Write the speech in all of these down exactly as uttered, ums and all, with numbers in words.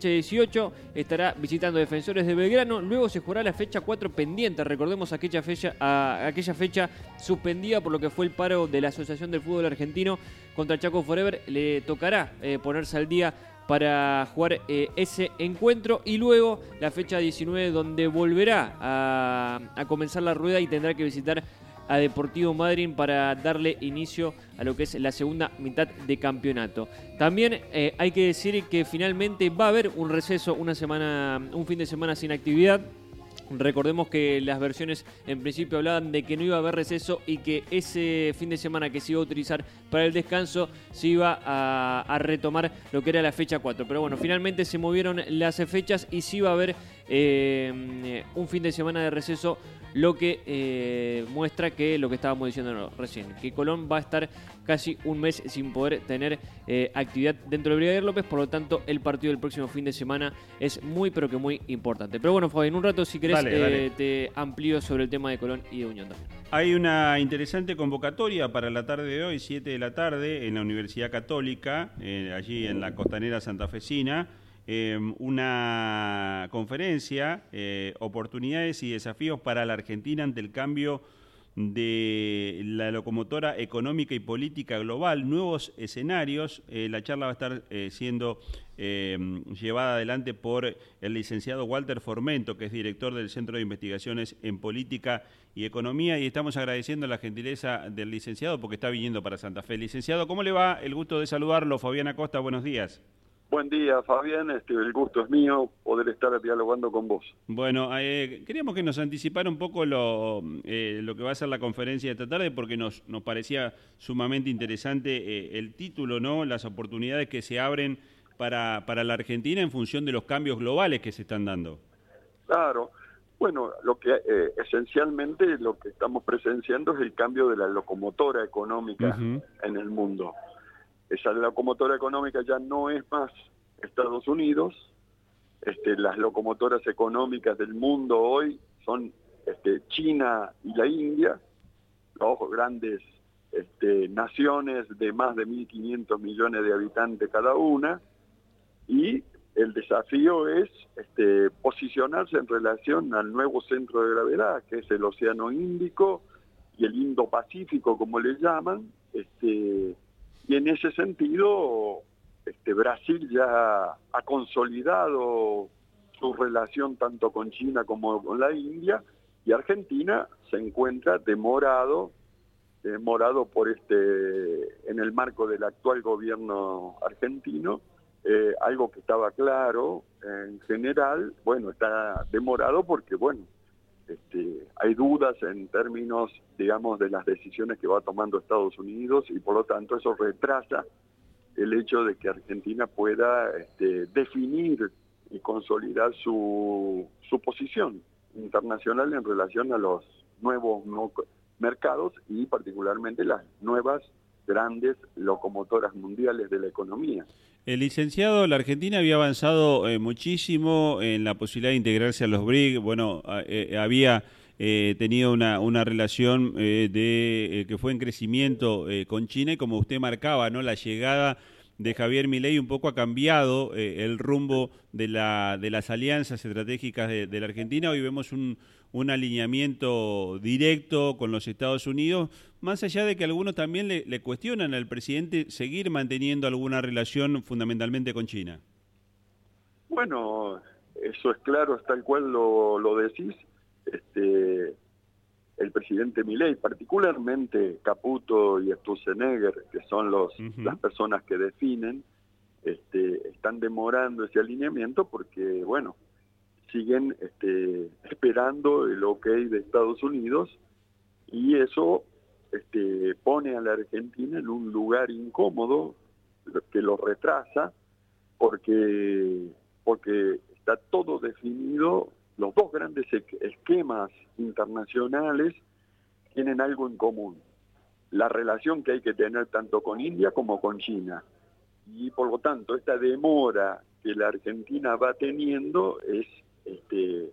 fecha dieciocho estará visitando Defensores de Belgrano, luego se jugará la fecha cuatro pendiente, recordemos aquella fecha, a, aquella fecha suspendida por lo que fue el paro de la Asociación del Fútbol Argentino contra Chaco Forever, le tocará eh, ponerse al día para jugar eh, ese encuentro, y luego la fecha diecinueve donde volverá a, a comenzar la rueda y tendrá que visitar a Deportivo Madryn para darle inicio a lo que es la segunda mitad de campeonato. También eh, hay que decir que finalmente va a haber un receso, una semana, un fin de semana sin actividad. Recordemos que las versiones en principio hablaban de que no iba a haber receso y que ese fin de semana que se iba a utilizar para el descanso se iba a, a retomar lo que era la fecha cuatro. Pero bueno, finalmente se movieron las fechas y sí va a haber eh, un fin de semana de receso, lo que eh, muestra que lo que estábamos diciendo recién, que Colón va a estar casi un mes sin poder tener eh, actividad dentro del Brigadier López, por lo tanto el partido del próximo fin de semana es muy pero que muy importante. Pero bueno, Fabi, en un rato si querés dale, eh, dale. te amplío sobre el tema de Colón y de Unión también. Hay una interesante convocatoria para la tarde de hoy, siete de la tarde, en la Universidad Católica, eh, allí en la costanera santafesina. Eh, una conferencia, eh, oportunidades y desafíos para la Argentina ante el cambio de la locomotora económica y política global, nuevos escenarios. Eh, la charla va a estar eh, siendo eh, llevada adelante por el licenciado Walter Formento, que es director del Centro de Investigaciones en Política y Economía, y estamos agradeciendo la gentileza del licenciado porque está viniendo para Santa Fe. Licenciado, ¿cómo le va? El gusto de saludarlo. Fabián Acosta, buenos días. Buen día, Fabián. Este, el gusto es mío poder estar dialogando con vos. Bueno, eh, queríamos que nos anticipara un poco lo, eh, lo que va a ser la conferencia de esta tarde, porque nos, nos parecía sumamente interesante eh, el título, ¿no? Las oportunidades que se abren para, para la Argentina en función de los cambios globales que se están dando. Claro. Bueno, lo que eh, esencialmente lo que estamos presenciando es el cambio de la locomotora económica uh-huh. en el mundo. Esa locomotora económica ya no es más Estados Unidos. Este, las locomotoras económicas del mundo hoy son este, China y la India, dos grandes este, naciones de más de mil quinientos millones de habitantes cada una, y el desafío es este, posicionarse en relación al nuevo centro de gravedad, que es el Océano Índico y el Indo-Pacífico, como le llaman. Este, y en ese sentido, este, Brasil ya ha consolidado su relación tanto con China como con la India, y Argentina se encuentra demorado, demorado por este, en el marco del actual gobierno argentino. Eh, algo que estaba claro en general, bueno, está demorado porque, bueno, este, hay dudas en términos, digamos, de las decisiones que va tomando Estados Unidos, y por lo tanto eso retrasa el hecho de que Argentina pueda este, definir y consolidar su, su posición internacional en relación a los nuevos no, mercados y particularmente las nuevas grandes locomotoras mundiales de la economía. El licenciado, la Argentina había avanzado eh, muchísimo en la posibilidad de integrarse a los B R I C. Bueno, eh, había eh, tenido una, una relación eh, de eh, que fue en crecimiento eh, con China, y como usted marcaba, ¿no? La llegada de Javier Milei un poco ha cambiado eh, el rumbo de, la, de las alianzas estratégicas de, de la Argentina. Hoy vemos un, un alineamiento directo con los Estados Unidos, más allá de que algunos también le, le cuestionan al presidente seguir manteniendo alguna relación fundamentalmente con China. Bueno, eso es claro, es tal cual lo, lo decís. Este, el presidente Milei, particularmente Caputo y Sturzenegger, que son los, uh-huh. las personas que definen, este, están demorando ese alineamiento porque, bueno, siguen este, esperando el ok de Estados Unidos, y eso este, pone a la Argentina en un lugar incómodo que lo retrasa, porque, porque está todo definido. Los dos grandes esquemas internacionales tienen algo en común: la relación que hay que tener tanto con India como con China. Y por lo tanto, esta demora que la Argentina va teniendo es este,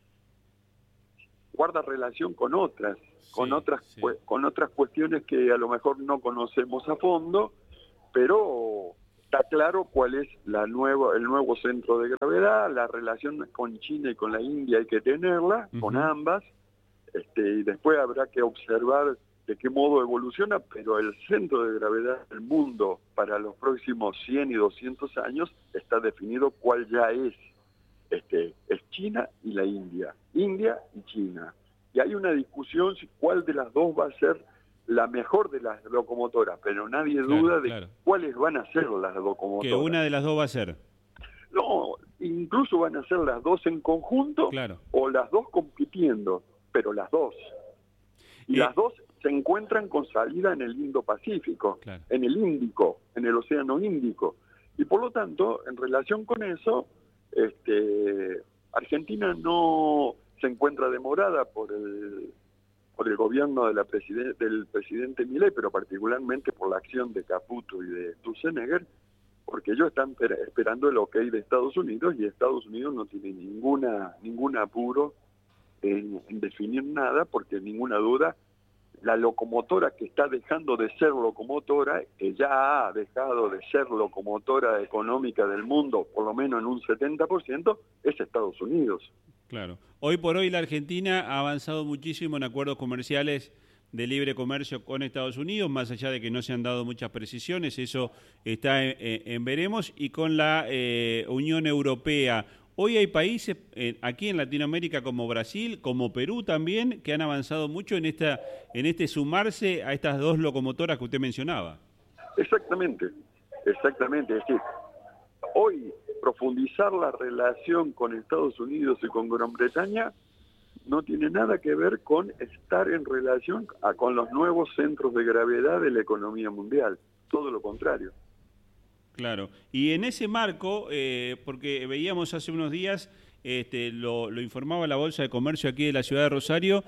guarda relación con otras, sí, con otras, sí. con otras cuestiones que a lo mejor no conocemos a fondo, pero está claro cuál es la nueva, el nuevo centro de gravedad, la relación con China y con la India hay que tenerla, uh-huh. con ambas, este, y después habrá que observar de qué modo evoluciona, pero el centro de gravedad del mundo para los próximos cien y doscientos años está definido cuál ya es. Este, es China y la India, India y China. Y hay una discusión si cuál de las dos va a ser la mejor de las locomotoras, pero nadie claro, duda de claro. cuáles van a ser las locomotoras. Que una de las dos va a ser. No, incluso van a ser las dos en conjunto claro. o las dos compitiendo, pero las dos. Y eh, las dos se encuentran con salida en el Indo-Pacífico, claro. en el Índico, en el Océano Índico. Y por lo tanto, en relación con eso, este, Argentina no se encuentra demorada por el, por el gobierno de la presiden- del presidente Milei, pero particularmente por la acción de Caputo y de Sturzenegger, porque ellos están esperando el ok de Estados Unidos y Estados Unidos no tiene ninguna ningún apuro en, en definir nada, porque ninguna duda, la locomotora que está dejando de ser locomotora, que ya ha dejado de ser locomotora económica del mundo, por lo menos en un setenta por ciento, es Estados Unidos. Claro. Hoy por hoy la Argentina ha avanzado muchísimo en acuerdos comerciales de libre comercio con Estados Unidos, más allá de que no se han dado muchas precisiones, eso está en, en veremos, y con la eh, Unión Europea. Hoy hay países eh, aquí en Latinoamérica como Brasil, como Perú también, que han avanzado mucho en esta en este sumarse a estas dos locomotoras que usted mencionaba. Exactamente, exactamente. Es decir, hoy profundizar la relación con Estados Unidos y con Gran Bretaña no tiene nada que ver con estar en relación a, con los nuevos centros de gravedad de la economía mundial. Todo lo contrario. Claro, y en ese marco, eh, porque veíamos hace unos días, este, lo, lo informaba la Bolsa de Comercio aquí de la ciudad de Rosario,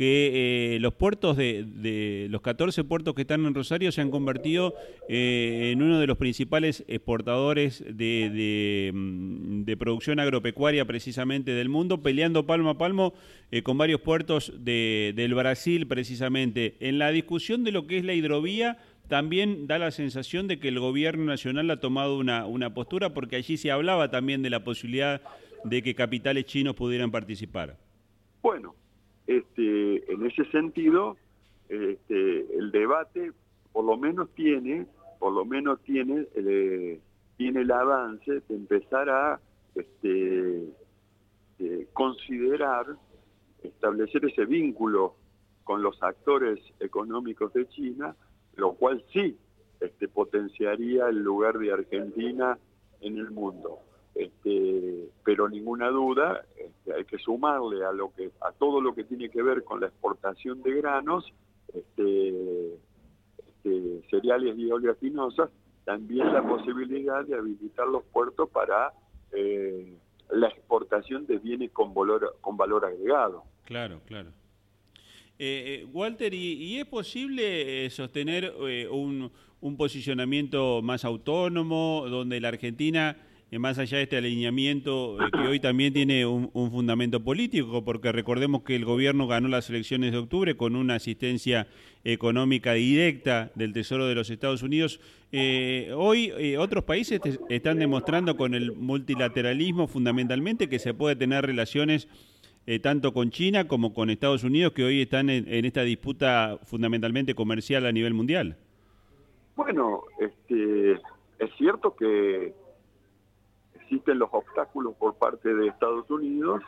que eh, los puertos de, de los catorce puertos que están en Rosario se han convertido eh, en uno de los principales exportadores de, de, de producción agropecuaria precisamente del mundo, peleando palmo a palmo eh, con varios puertos de, del Brasil precisamente. En la discusión de lo que es la hidrovía, también da la sensación de que el gobierno nacional ha tomado una, una postura, porque allí se hablaba también de la posibilidad de que capitales chinos pudieran participar. Bueno, este, en ese sentido, este, el debate por lo menos tiene, por lo menos tiene, eh, tiene el avance de empezar a este, eh, considerar, establecer ese vínculo con los actores económicos de China, lo cual sí este, potenciaría el lugar de Argentina en el mundo. Este, pero ninguna duda, este, hay que sumarle a lo que a todo lo que tiene que ver con la exportación de granos, este, este, cereales y oleaginosas, también la posibilidad de habilitar los puertos para eh, la exportación de bienes con valor, con valor agregado. Claro, claro. Eh, eh, Walter, ¿y, y es posible eh, sostener eh, un, un posicionamiento más autónomo, donde la Argentina, eh, más allá de este alineamiento eh, que hoy también tiene un, un fundamento político, porque recordemos que el gobierno ganó las elecciones de octubre con una asistencia económica directa del Tesoro de los Estados Unidos, eh, hoy eh, otros países te, están demostrando con el multilateralismo fundamentalmente que se puede tener relaciones Eh, tanto con China como con Estados Unidos, que hoy están en, en esta disputa fundamentalmente comercial a nivel mundial? Bueno, este, es cierto que existen los obstáculos por parte de Estados Unidos,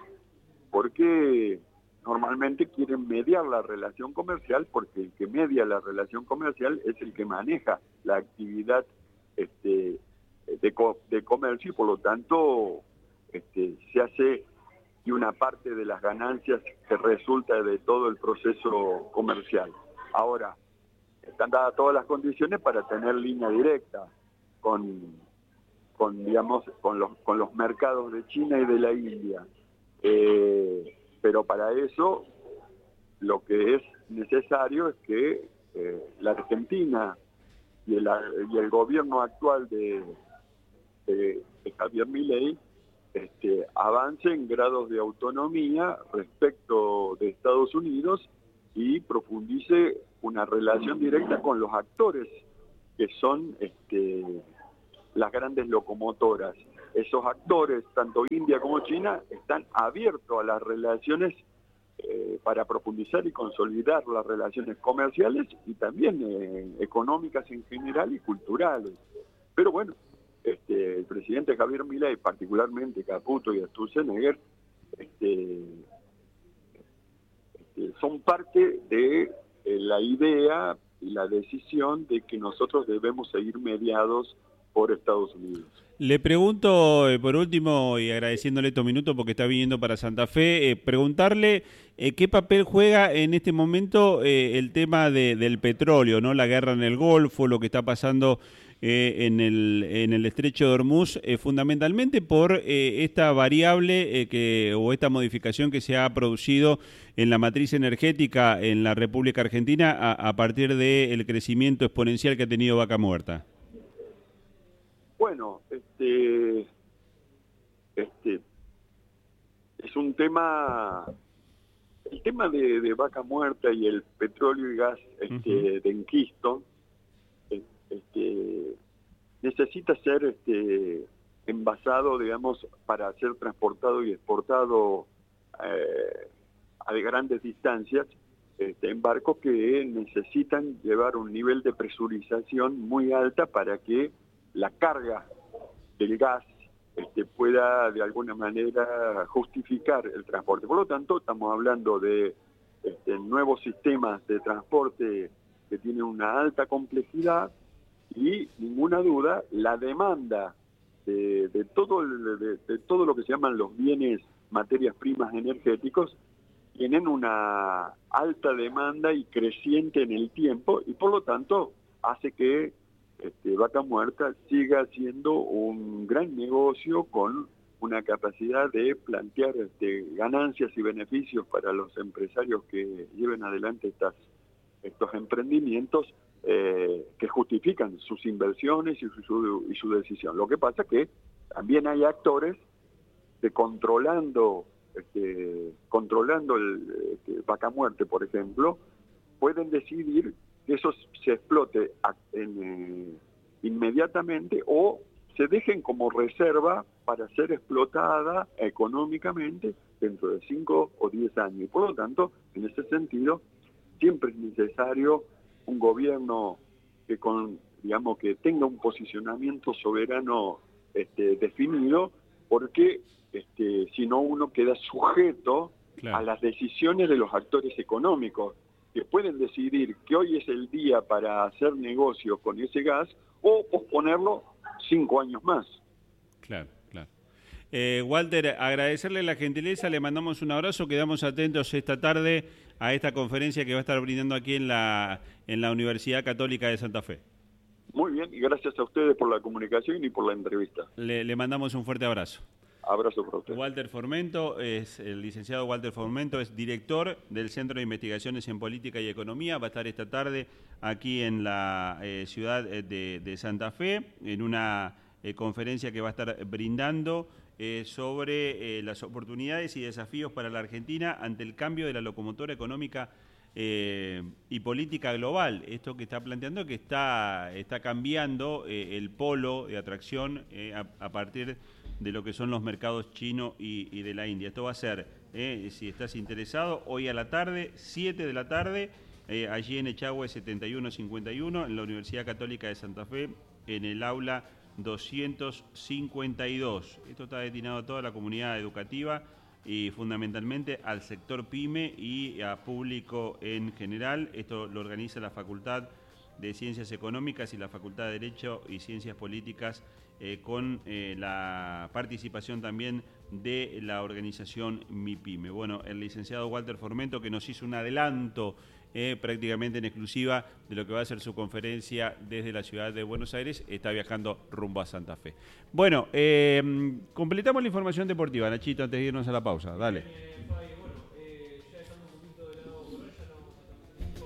porque normalmente quieren mediar la relación comercial, porque el que media la relación comercial es el que maneja la actividad este, de, co de comercio, y por lo tanto este, se hace y una parte de las ganancias que resulta de todo el proceso comercial. Ahora, están dadas todas las condiciones para tener línea directa con, con digamos, con los, con los mercados de China y de la India. Eh, pero para eso, lo que es necesario es que eh, la Argentina y el, y el gobierno actual de, de, de Javier Milei Este, avance en grados de autonomía respecto de Estados Unidos y profundice una relación directa con los actores que son este, las grandes locomotoras. Esos actores, tanto India como China, están abiertos a las relaciones eh, para profundizar y consolidar las relaciones comerciales y también eh, económicas en general y culturales. Pero bueno, este, el presidente Javier Milei, particularmente Caputo y Sturzenegger, este, este, son parte de eh, la idea y la decisión de que nosotros debemos seguir mediados por Estados Unidos. Le pregunto, eh, por último, y agradeciéndole estos minutos porque está viniendo para Santa Fe, eh, preguntarle eh, qué papel juega en este momento eh, el tema de, del petróleo, ¿no? La guerra en el Golfo, lo que está pasando eh, en, el, en el estrecho de Hormuz, eh, fundamentalmente por eh, esta variable eh, que o esta modificación que se ha producido en la matriz energética en la República Argentina a, a partir del crecimiento exponencial que ha tenido Vaca Muerta. Bueno, este, este, es un tema, el tema de, de Vaca Muerta y el petróleo y gas este, uh-huh. de Enquisto, este, necesita ser este, envasado, digamos, para ser transportado y exportado eh, a grandes distancias, este, en barcos que necesitan llevar un nivel de presurización muy alta para que la carga del gas este, pueda de alguna manera justificar el transporte. Por lo tanto, estamos hablando de este, nuevos sistemas de transporte que tienen una alta complejidad y, ninguna duda, la demanda de, de, todo, el, de, de todo lo que se llaman los bienes, materias primas energéticos, tienen una alta demanda y creciente en el tiempo y, por lo tanto, hace que Este, Vaca Muerta siga siendo un gran negocio con una capacidad de plantear este, ganancias y beneficios para los empresarios que lleven adelante estas, estos emprendimientos eh, que justifican sus inversiones y su, y su decisión. Lo que pasa es que también hay actores que controlando, este, controlando el este, Vaca Muerta, por ejemplo, pueden decidir que eso se explote en, eh, inmediatamente o se dejen como reserva para ser explotada económicamente dentro de cinco o diez años. Y por lo tanto, en ese sentido, siempre es necesario un gobierno que con, digamos, que tenga un posicionamiento soberano este, definido, porque este, si no uno queda sujeto claro. a las decisiones de los actores económicos, que pueden decidir que hoy es el día para hacer negocios con ese gas o posponerlo cinco años más. Claro, claro. Eh, Walter, agradecerle la gentileza, le mandamos un abrazo, quedamos atentos esta tarde a esta conferencia que va a estar brindando aquí en la, en la Universidad Católica de Santa Fe. Muy bien, y gracias a ustedes por la comunicación y por la entrevista. Le, le mandamos un fuerte abrazo. Abrazo para usted. Walter Formento, es el licenciado Walter Formento, es director del Centro de Investigaciones en Política y Economía. Va a estar esta tarde aquí en la eh, ciudad de, de Santa Fe, en una eh, conferencia que va a estar brindando eh, sobre eh, las oportunidades y desafíos para la Argentina ante el cambio de la locomotora económica eh, y política global. Esto que está planteando que está, está cambiando eh, el polo de atracción eh, a, a partir de lo que son los mercados chino y, y de la India. Esto va a ser, eh, si estás interesado, hoy a la tarde, siete de la tarde, eh, allí en Echagüe setenta y uno cincuenta y uno, en la Universidad Católica de Santa Fe, en el aula doscientos cincuenta y dos. Esto está destinado a toda la comunidad educativa y fundamentalmente al sector pyme y a público en general. Esto lo organiza la Facultad de Ciencias Económicas y la Facultad de Derecho y Ciencias Políticas eh, con eh, la participación también de la organización MIPYME. Bueno, el licenciado Walter Formento, que nos hizo un adelanto eh, prácticamente en exclusiva de lo que va a ser su conferencia desde la ciudad de Buenos Aires, está viajando rumbo a Santa Fe. Bueno, eh, completamos la información deportiva, Nachito, antes de irnos a la pausa. Dale.